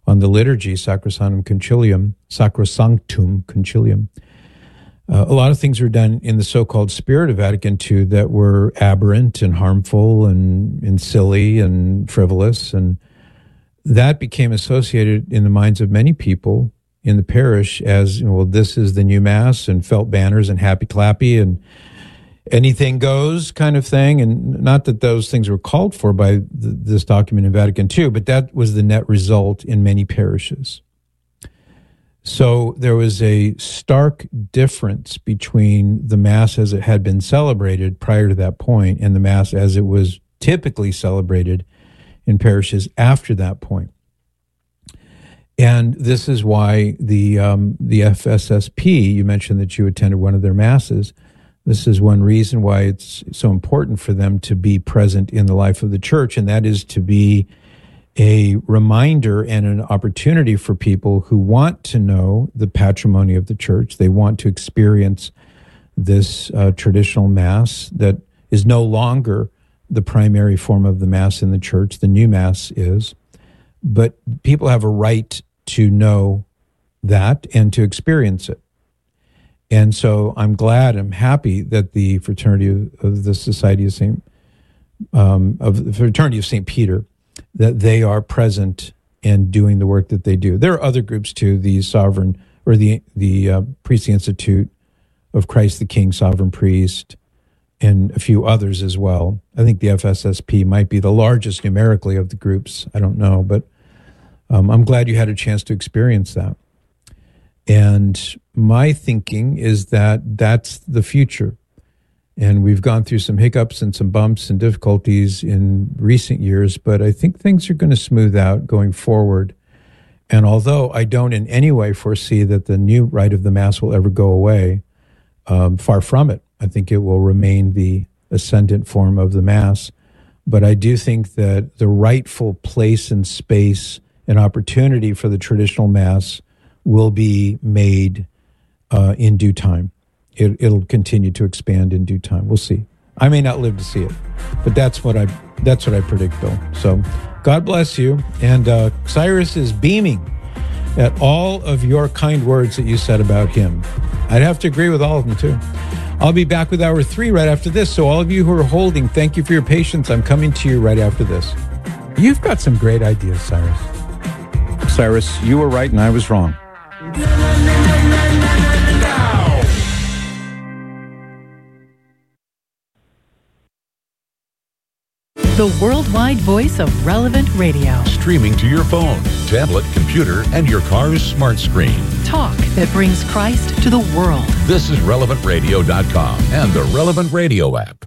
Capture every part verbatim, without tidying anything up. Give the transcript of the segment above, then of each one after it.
on the liturgy, Sacrosanctum Concilium, Sacrosanctum Concilium. Uh, a lot of things were done in the so-called spirit of Vatican two that were aberrant and harmful and, and silly and frivolous. And that became associated in the minds of many people in the parish as, you know, well, this is the new Mass, and felt banners and happy clappy and anything goes kind of thing. And not that those things were called for by th- this document in Vatican two, but that was the net result in many parishes. So there was a stark difference between the Mass as it had been celebrated prior to that point and the Mass as it was typically celebrated in parishes after that point. And this is why the um, the F S S P, you mentioned that you attended one of their Masses. This is one reason why it's so important for them to be present in the life of the Church, and that is to be a reminder and an opportunity for people who want to know the patrimony of the Church. They want to experience this uh, traditional Mass that is no longer the primary form of the Mass in the Church. The new Mass is. But people have a right to know that and to experience it. And so I'm glad, I'm happy that the Fraternity of, of the Society of Saint um, of the Fraternity of Saint Peter, that they are present and doing the work that they do. There are other groups too, the Sovereign, or the the uh, Priestly Institute of Christ the King, Sovereign Priest, and a few others as well. I think the F S S P might be the largest numerically of the groups. I don't know, but um, I'm glad you had a chance to experience that. And my thinking is that that's the future. And we've gone through some hiccups and some bumps and difficulties in recent years, but I think things are going to smooth out going forward. And although I don't in any way foresee that the new rite of the Mass will ever go away, um, far from it. I think it will remain the ascendant form of the Mass. But I do think that the rightful place and space and opportunity for the traditional Mass will be made uh, in due time. It, it'll continue to expand in due time. We'll see. I may not live to see it, but that's what I that's what I predict, Bill. So God bless you. And uh, Cyrus is beaming at all of your kind words that you said about him. I'd have to agree with all of them, too. I'll be back with hour three right after this. So all of you who are holding, thank you for your patience. I'm coming to you right after this. You've got some great ideas, Cyrus. Cyrus, you were right and I was wrong. The worldwide voice of Relevant Radio. Streaming to your phone, tablet, computer, and your car's smart screen. Talk that brings Christ to the world. This is relevant radio dot com and the Relevant Radio app.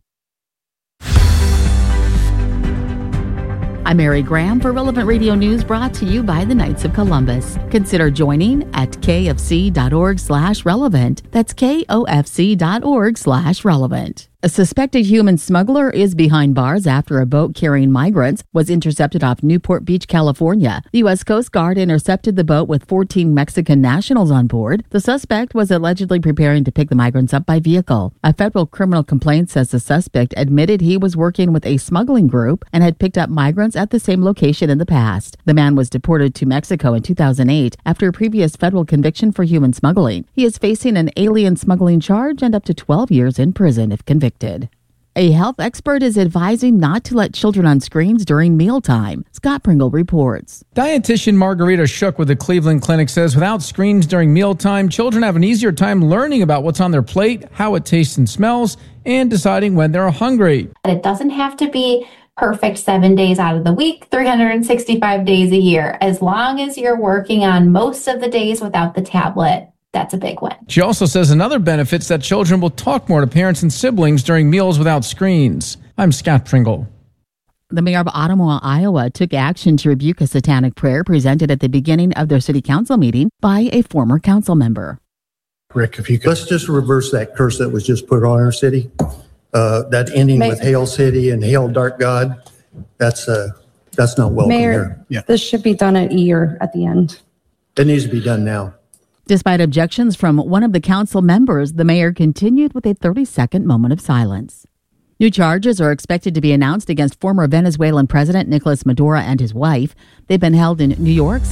I'm Mary Graham for Relevant Radio News, brought to you by the Knights of Columbus. Consider joining at kfc.org slash relevant. That's kofc.org slash relevant. A suspected human smuggler is behind bars after a boat carrying migrants was intercepted off Newport Beach, California. The U S Coast Guard intercepted the boat with fourteen Mexican nationals on board. The suspect was allegedly preparing to pick the migrants up by vehicle. A federal criminal complaint says the suspect admitted he was working with a smuggling group and had picked up migrants at the same location in the past. The man was deported to Mexico in two thousand eight after a previous federal conviction for human smuggling. He is facing an alien smuggling charge and up to twelve years in prison if convicted. A health expert is advising not to let children on screens during mealtime. Scott Pringle reports. Dietitian Margarita Shook with the Cleveland Clinic says without screens during mealtime, children have an easier time learning about what's on their plate, how it tastes and smells, and deciding when they're hungry. It doesn't have to be perfect seven days out of the week, three hundred sixty-five days a year. As long as you're working on most of the days without the tablet, that's a big win. She also says another benefit is that children will talk more to parents and siblings during meals without screens. I'm Scott Pringle. The mayor of Ottawa, Iowa, took action to rebuke a satanic prayer presented at the beginning of their city council meeting by a former council member. Rick, if you could. Let's just reverse that curse that was just put on our city. Uh, that ending Mayor, with Hail City and Hail Dark God, that's uh, that's not welcome Mayor, here. Yeah. This should be done at E or at the end. It needs to be done now. Despite objections from one of the council members, the mayor continued with a thirty-second moment of silence. New charges are expected to be announced against former Venezuelan President Nicolas Maduro and his wife. They've been held in New York,